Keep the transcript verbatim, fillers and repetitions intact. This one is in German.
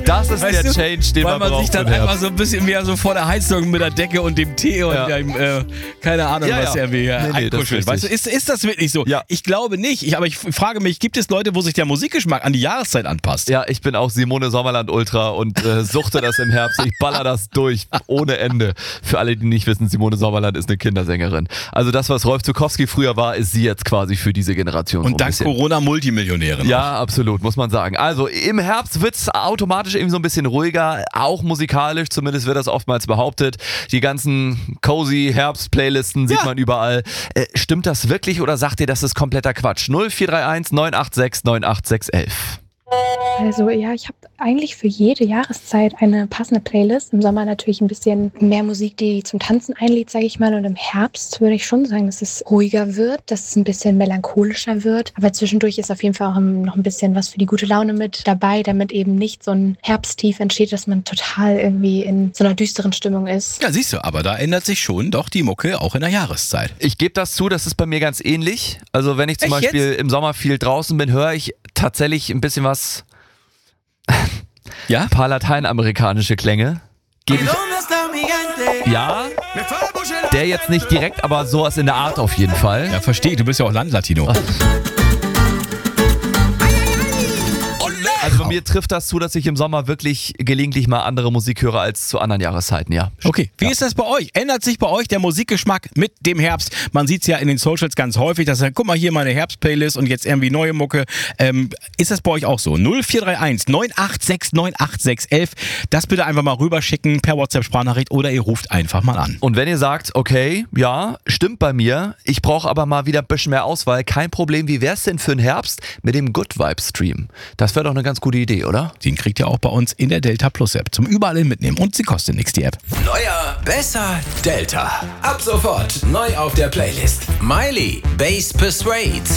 Das ist Weißt der du? Change, den Weil man man braucht. sich dann für den einfach Herbst. so ein bisschen mehr so vor der Heizung mit der Decke und dem Tee und Ja. dem, äh, keine Ahnung, Ja, was ja. irgendwie hier Nee, nee, das ist einkuschelt. Weißt du, richtig. ist, ist das wirklich so? Ja. Ich glaube nicht. Ich, aber ich frage mich, gibt es Leute, wo sich der Musikgeschmack an die Jahreszeit anpasst? Ja, ich bin auch Simone Sommerland Ultra und äh, suchte das im Herbst. Ich baller das durch ohne Ende. Für alle, die nicht wissen, Simone Sommerland ist eine Kindersängerin. Also das, was Rolf Zukowski früher war, ist sie jetzt quasi für diese Generation. so Und ein dank bisschen. Corona Multimillionärin. Ja, absolut, muss man sagen. Also im Herbst wird's automatisch irgendwie so ein bisschen ruhiger, auch musikalisch, zumindest wird das oftmals behauptet. Die ganzen cozy Herbst-Playlisten sieht Ja. man überall. Äh, stimmt das wirklich oder sagt ihr, das ist kompletter Quatsch? null vier drei eins neun acht sechs neun acht sechs elf. Also ja, ich habe eigentlich für jede Jahreszeit eine passende Playlist. Im Sommer natürlich ein bisschen mehr Musik, die zum Tanzen einlädt, sage ich mal. Und im Herbst würde ich schon sagen, dass es ruhiger wird, dass es ein bisschen melancholischer wird. Aber zwischendurch ist auf jeden Fall auch noch ein bisschen was für die gute Laune mit dabei, damit eben nicht so ein Herbsttief entsteht, dass man total irgendwie in so einer düsteren Stimmung ist. Ja, siehst du, aber da ändert sich schon doch die Mucke auch in der Jahreszeit. Ich gebe das zu, das ist bei mir ganz ähnlich. Also wenn ich zum Echt Beispiel jetzt? im Sommer viel draußen bin, höre ich tatsächlich ein bisschen was, Ja? ein paar lateinamerikanische Klänge. Gebe ich, ja, der jetzt nicht direkt, aber sowas in der Art auf jeden Fall. Ja, verstehe. Du bist ja auch Landlatino. Also bei mir trifft das zu, dass ich im Sommer wirklich gelegentlich mal andere Musik höre als zu anderen Jahreszeiten, ja. Okay, wie ist das bei euch? Ändert sich bei euch der Musikgeschmack mit dem Herbst? Man sieht es ja in den Socials ganz häufig, dass guck mal hier meine Herbst-Playlist und jetzt irgendwie neue Mucke. Ähm, ist das bei euch auch so? null vier drei eins neun acht sechs neun acht sechs elf. Das bitte einfach mal rüberschicken per WhatsApp-Sprachnachricht oder ihr ruft einfach mal an. Und wenn ihr sagt, okay, ja, stimmt bei mir, ich brauche aber mal wieder ein bisschen mehr Auswahl, kein Problem, wie wär's denn für den Herbst mit dem Good Vibe Stream? Das wäre doch eine ganz gute Idee, oder? Den kriegt ihr auch bei uns in der Delta Plus App zum überall hin mitnehmen und sie kostet nichts, die App. Neuer, besser, Delta. Ab sofort neu auf der Playlist. Miley, Bass Persuade.